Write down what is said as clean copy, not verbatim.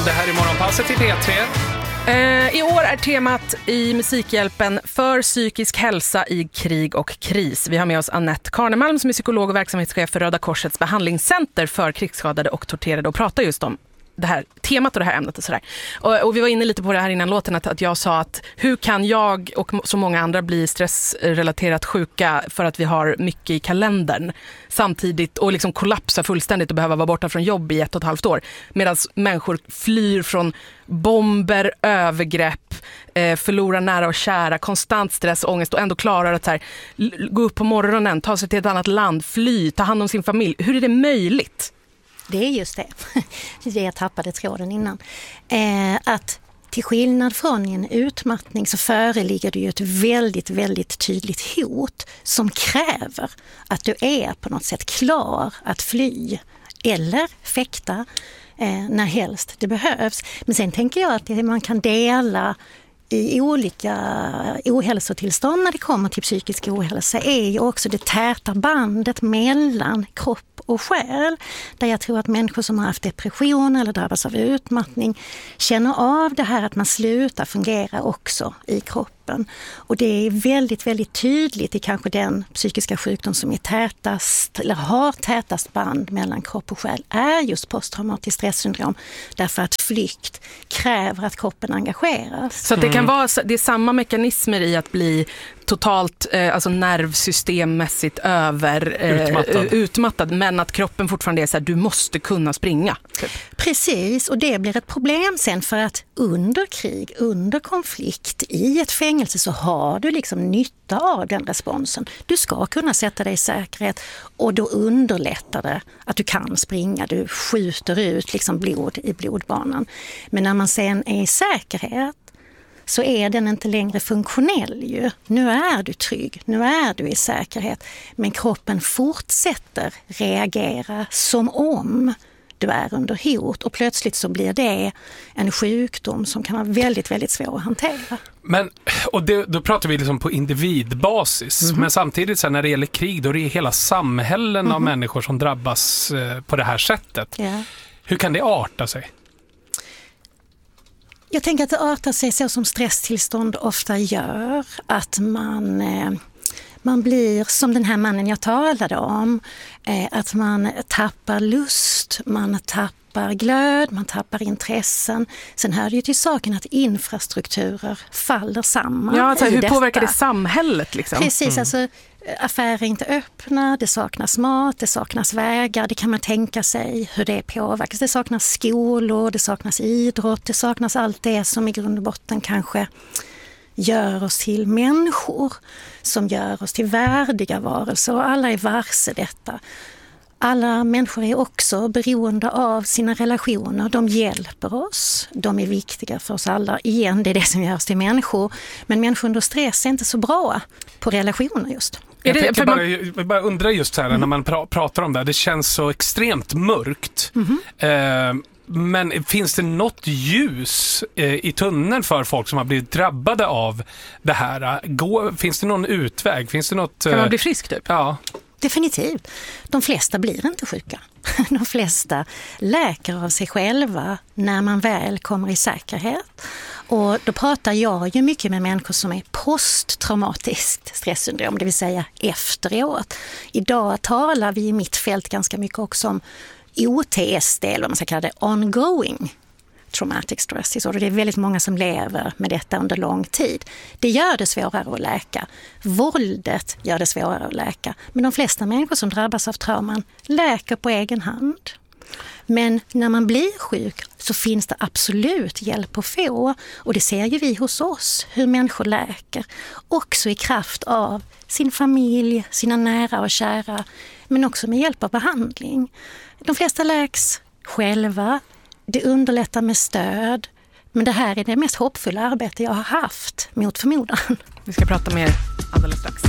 Det här är Morgonpasset i P3. I år är temat i Musikhjälpen för psykisk hälsa i krig och kris. Vi har med oss Annette Karnemalm som är psykolog och verksamhetschef för Röda Korsets behandlingscenter för krigsskadade och torterade och pratar just om det här temat och det här ämnet och sådär. Och vi var inne lite på det här innan låten att jag sa att hur kan jag och så många andra bli stressrelaterat sjuka för att vi har mycket i kalendern samtidigt och liksom kollapsa fullständigt och behöva vara borta från jobb i 1,5 år medan människor flyr från bomber, övergrepp, förlorar nära och kära, konstant stress och ångest och ändå klarar att så här, gå upp på morgonen, ta sig till ett annat land, fly, ta hand om sin familj. Hur är det möjligt? Det är just det. Jag tappade tråden innan. Att till skillnad från en utmattning så föreligger det ju ett väldigt, väldigt tydligt hot som kräver att du är på något sätt klar att fly eller fäkta när helst det behövs. Men sen tänker jag att man kan dela i olika ohälsotillstånd när det kommer till psykisk ohälsa är ju också det täta bandet mellan kropp och själ. Där jag tror att människor som har haft depression eller drabbas av utmattning känner av det här att man slutar fungera också i kroppen. Och det är väldigt, väldigt tydligt i kanske den psykiska sjukdom som är tätast eller har tätast band mellan kropp och själ är just posttraumatiskt stresssyndrom. Därför att flykt kräver att kroppen engageras. Så att det kan vara, det är samma mekanismer i att bli totalt alltså nervsystemmässigt utmattad men att kroppen fortfarande är så här, du måste kunna springa. Typ. Precis, och det blir ett problem sen för att under krig, under konflikt i ett fängelse så har du liksom nytta av den responsen. Du ska kunna sätta dig i säkerhet och då underlättar det att du kan springa, du skjuter ut liksom blod i blodbanan. Men när man sen är i säkerhet så är den inte längre funktionell ju. Nu är du trygg, nu är du i säkerhet. Men kroppen fortsätter reagera som om du är under hot. Och plötsligt så blir det en sjukdom som kan vara väldigt, väldigt svår att hantera. Men, och då pratar vi liksom på individbasis. Men samtidigt så här, när det gäller krig då är det hela samhällen av människor som drabbas på det här sättet. Ja. Hur kan det arta sig? Jag tänker att det artar sig så som stresstillstånd ofta gör. Att man blir som den här mannen jag talade om. Att man tappar lust, man tappar glöd, man tappar intressen. Sen hör det ju till saken att infrastrukturer faller samman. Ja, alltså, hur påverkar det samhället? Liksom? Precis, alltså affärer är inte öppna, det saknas mat, det saknas vägar, det kan man tänka sig hur det påverkas. Det saknas skolor, det saknas idrott, det saknas allt det som i grund och botten kanske gör oss till människor, som gör oss till värdiga varelser och alla är varse detta. Alla människor är också beroende av sina relationer. De hjälper oss. De är viktiga för oss alla. Igen, det är det som gör oss till människor. Men människor under stress är inte så bra på relationer just. Jag bara undrar just så här när man pratar om det. Det känns så extremt mörkt. Men finns det något ljus i tunneln för folk som har blivit drabbade av det här? Finns det någon utväg? Finns det något, kan man bli frisk typ? Ja. Definitivt. De flesta blir inte sjuka. De flesta läker av sig själva när man väl kommer i säkerhet. Och då pratar jag ju mycket med människor som är posttraumatiskt stresssyndrom, det vill säga efteråt. Idag talar vi i mitt fält ganska mycket också om OTSD, eller vad man ska kalla det, ongoing traumatic stress disorder. Det är väldigt många som lever med detta under lång tid. Det gör det svårare att läka. Våldet gör det svårare att läka. Men de flesta människor som drabbas av trauman läker på egen hand. Men när man blir sjuk så finns det absolut hjälp att få. Och det ser ju vi hos oss, hur människor läker. Också i kraft av sin familj, sina nära och kära. Men också med hjälp av behandling. De flesta läks själva. Det underlättar med stöd. Men det här är det mest hoppfulla arbete jag har haft mot förmodan. Vi ska prata mer alldeles strax.